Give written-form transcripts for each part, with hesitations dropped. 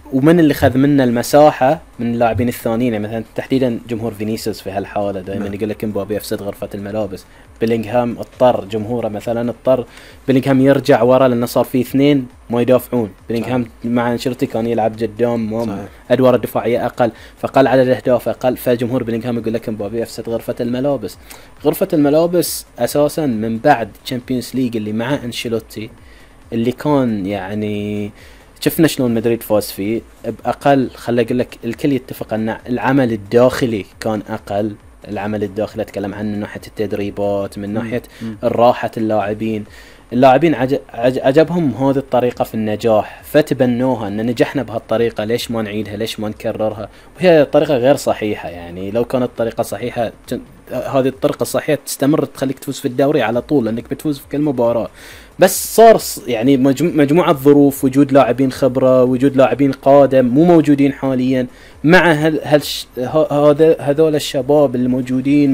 ومن اللي خذ منا المساحه من اللاعبين الثانيين، يعني مثلا تحديدا جمهور فينيسيوس في هالحاله دائما يقول لك امبابي يفسد غرفه الملابس. بيلينغهام اضطر جمهوره مثلا اضطر بيلينغهام يرجع ورا لانه صار في اثنين ما يدافعون. بيلينغهام مع انشيلوتي كان يلعب قدام، ادوار الدفاعيه اقل، فقل عدد الاهداف اقل، فجمهور بيلينغهام يقول لك امبابي يفسد غرفه الملابس. غرفه الملابس اساسا من بعد تشامبيونز ليج اللي مع انشيلوتي، اللي كان يعني شفنا شلون مدريد فاز فيه باقل. خلي اقول لك الكل يتفق ان العمل الداخلي كان اقل. العمل الداخلي اتكلم عنه من ناحيه التدريبات، من ناحيه الراحه اللاعبين عجبهم هذه الطريقه في النجاح، فتبنوها ان نجحنا بهالطريقه، ليش ما نعيدها، ليش ما نكررها. وهي طريقه غير صحيحه، يعني لو كانت طريقه صحيحه هذه الطريقه الصحيحه تستمر تخليك تفوز في الدوري على طول لانك بتفوز في كل مباراه. بس صار يعني مجموعه ظروف، وجود لاعبين خبره، وجود لاعبين قادم مو موجودين حاليا، مع هذول الشباب اللي موجودين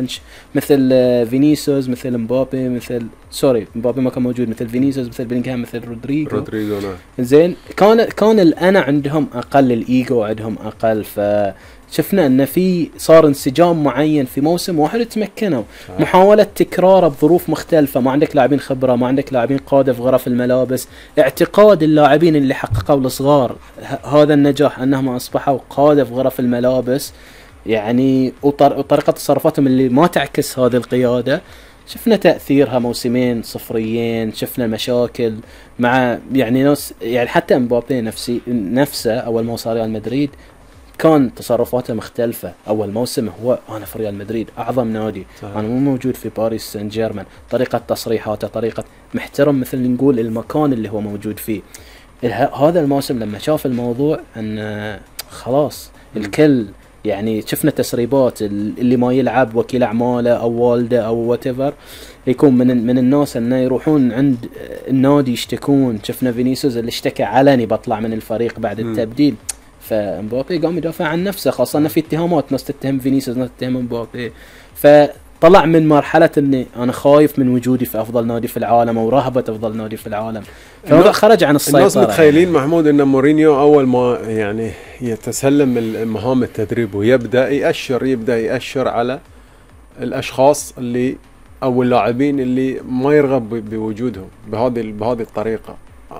مثل فينيسيوس، مثل مبابي، مبابي ما كان موجود، مثل فينيسيوس، مثل بيلينغهام، مثل رودريجو زين. كان الانا عندهم اقل، الايجو عندهم اقل، فشفنا ان في صار انسجام معين في موسم واحد تمكنوا. محاوله تكراره بظروف مختلفه، ما عندك لاعبين خبره، ما عندك لاعبين قاده في غرف الملابس، اعتقاد اللاعبين اللي حققوا الصغار هذا النجاح انهم اصبحوا قاده في غرف الملابس، يعني وطريقه تصرفاتهم اللي ما تعكس هذه القياده. شفنا تأثيرها موسمين صفريين، شفنا مشاكل مع يعني ناس، يعني حتى مبابي نفسه أول ما وصل ريال مدريد كان تصرفاته مختلفة. أول موسم هو أنا في ريال مدريد أعظم نادي، أنا مو موجود في باريس سان جيرمان. طريقة تصريحاته، طريقة محترم مثل نقول المكان اللي هو موجود فيه. هذا الموسم لما شاف الموضوع أن خلاص الكل، يعني شفنا تسريبات اللي ما يلعب وكيل اعماله او والده او whatever يكون من الناس انه يروحون عند النادي يشتكون. شفنا فينيسيوس اللي اشتكى علني بطلع من الفريق بعد التبديل. فمبابي قام يدافع عن نفسه، خاصه انه في اتهامات، ناس تتهم فينيسيوس، ناس تتهم مبابي. فطلع من مرحله اني انا خايف من وجودي في افضل نادي في العالم او رهبه افضل نادي في العالم، خرج عن السيطره. الناس متخيلين يعني محمود ان مورينيو اول ما يعني يتسلم مهام التدريب ويبدا يأشر على الاشخاص اللي او اللاعبين اللي ما يرغب بوجودهم بهذه الطريقه.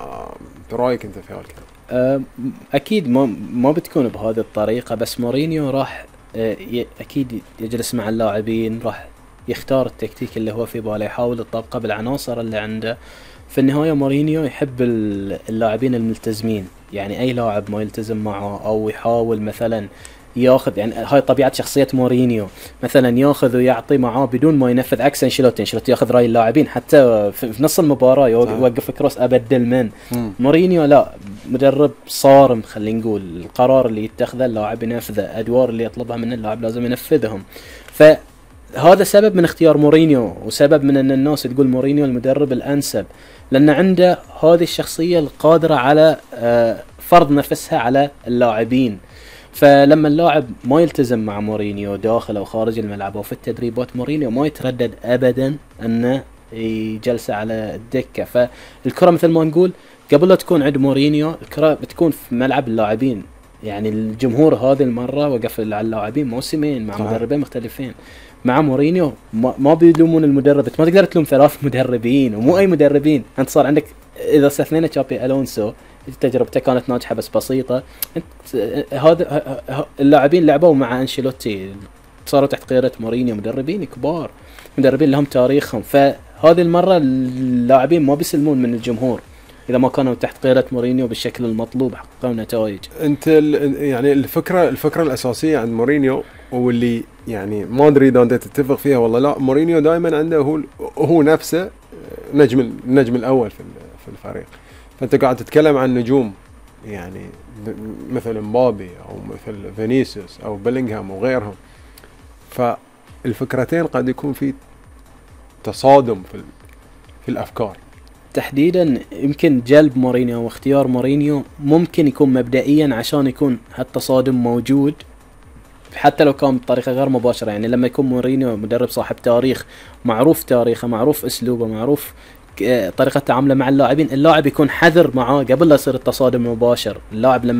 رايك انت في هالكلام؟ اكيد ما بتكون بهذه الطريقه، بس مورينيو راح اكيد يجلس مع اللاعبين، راح يختار التكتيك اللي هو في باله، يحاول يطبقه بالعناصر اللي عنده. في النهايه مورينيو يحب اللاعبين الملتزمين، يعني اي لاعب ما يلتزم معه او يحاول مثلا ياخذ، يعني هاي طبيعه شخصيه مورينيو، مثلا ياخذ ويعطي معاه بدون ما ينفذ، عكس انشيلوتي ياخذ راي اللاعبين حتى في نص المباراه يوقف كروس ابدل من. مورينيو لا، مدرب صارم، خلينا نقول القرار اللي يتخذه اللاعب ينفذه، ادوار اللي يطلبها منه اللاعب لازم ينفذهم. فهذا سبب من اختيار مورينيو، وسبب من ان الناس تقول مورينيو المدرب الانسب، لان عنده هذه الشخصيه القادره على فرض نفسها على اللاعبين. فلما اللاعب ما يلتزم مع مورينيو داخل او خارج الملعب او في التدريبات، مورينيو ما يتردد ابدا انه يجلسه على الدكه. فالكره مثل ما نقول قبل لا تكون عند مورينيو، الكره بتكون في ملعب اللاعبين. يعني الجمهور هذه المره وقف على اللاعبين موسمين مع مدربين مختلفين. مع مورينيو ما بيلومون المدرب، ما تقدر تلوم ثلاث مدربين ومو اي مدربين. انت صار عندك اذا استثنينا تشابي الونسو تجربته كانت ناجحه بس بسيطه، هذا اللاعبين لعبوا مع انشيلوتي صاروا تحت قياده مورينيو، مدربين كبار، مدربين لهم تاريخهم. فهذه المره اللاعبين ما بيسلمون من الجمهور اذا ما كانوا تحت قياده مورينيو بالشكل المطلوب، حققوا نتائج. انت يعني الفكره الاساسيه عند مورينيو، واللي يعني ما ادري اذا انت تتفق فيها والله لا، مورينيو دائما عنده هو نفسه النجم الاول في الفريق. فانت قاعد تتكلم عن نجوم يعني مثل مبابي او مثل فينيسيوس او بيلينغهام وغيرهم، فالفكرتين قد يكون في تصادم في الافكار. تحديدا يمكن جلب مورينيو واختيار مورينيو ممكن يكون مبدئيا عشان يكون هالتصادم موجود، حتى لو كان بطريقه غير مباشره. يعني لما يكون مورينيو مدرب صاحب تاريخ، معروف تاريخه، معروف اسلوبه، معروف طريقه تعامله مع اللاعبين، اللاعب يكون حذر معاه قبل لا يصير التصادم المباشر. اللاعب لما